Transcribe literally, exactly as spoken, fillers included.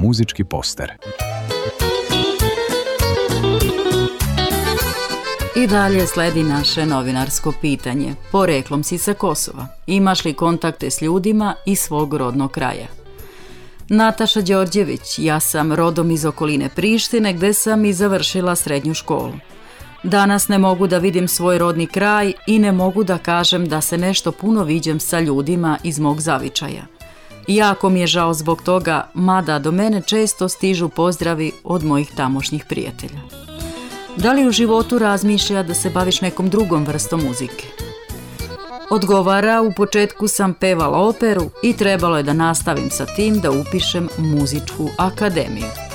muzički poster. I dalje sledi naše novinarsko pitanje. Poreklom si sa Kosova. Imaš li kontakte s ljudima iz svog rodnog kraja? Nataša Đorđević, ja sam rodom iz okoline Prištine gde sam i završila srednju školu. Danas ne mogu da vidim svoj rodni kraj i ne mogu da kažem da se nešto puno viđem sa ljudima iz mog zavičaja. Jako mi je žao zbog toga, mada do mene često stižu pozdravi od mojih tamošnjih prijatelja. Da li u životu razmišlja da se baviš nekom drugom vrstom muzike? Odgovara, u početku sam pevala operu i trebalo je da nastavim sa tim da upišem muzičku akademiju.